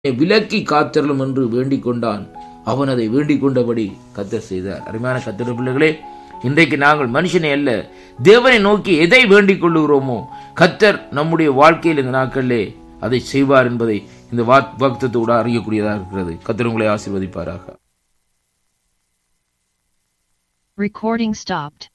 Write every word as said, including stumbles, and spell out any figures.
விலக்கி காத்தருளும் என்று வேண்டிக் கொண்டான். அவன் அதை வேண்டிக் கொண்டபடி கர்த்தர் செய்தார். அருமையான கர்த்தருடைய பிள்ளைகளே, இன்றைக்கு நாங்கள் மனுஷனை அல்ல தேவனை நோக்கி எதை வேண்டிக் கொள்ளுகிறோமோ கர்த்தர் நம்முடைய வாழ்க்கையில் இந்த நாட்களிலே அதை செய்வார் என்பதை இந்த வாக்குத்தத்தோடு அறியக்கூடியதாக இருக்கிறது. கர்த்தர் உங்களை ஆசீர்வதிப்பாராக. Recording stopped.